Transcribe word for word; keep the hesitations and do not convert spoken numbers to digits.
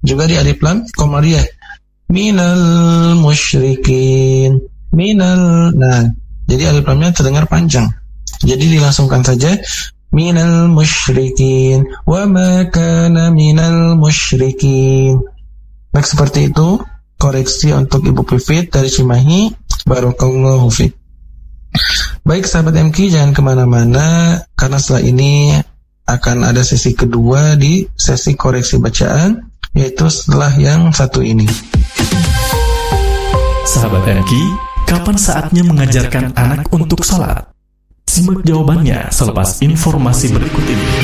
Juga di alif lam komariah. Minal musyrikin. Minal. Nah, jadi alif lamnya terdengar panjang. Jadi dilangsungkan saja. Minal musyrikin. Wa ma kana minal musyrikin. Baik, seperti itu koreksi untuk Ibu Pipit dari Cimahi. Barakallahu fiik. Baik sahabat M Q, jangan kemana-mana, karena setelah ini akan ada sesi kedua di sesi koreksi bacaan, yaitu setelah yang satu ini. Sahabat M Q, kapan saatnya mengajarkan anak untuk sholat? Simak jawabannya selepas informasi berikut ini.